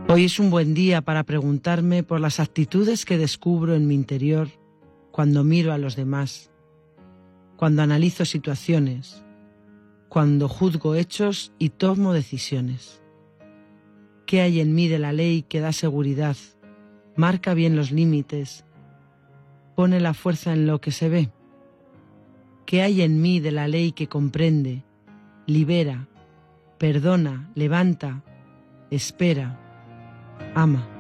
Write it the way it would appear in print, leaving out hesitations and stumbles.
Hoy es un buen día para preguntarme por las actitudes que descubro en mi interior cuando miro a los demás, cuando analizo situaciones, cuando juzgo hechos y tomo decisiones. ¿Qué hay en mí de la ley que da seguridad, marca bien los límites, pone la fuerza en lo que se ve? ¿Qué hay en mí de la ley que comprende, libera, perdona, levanta, espera, ama?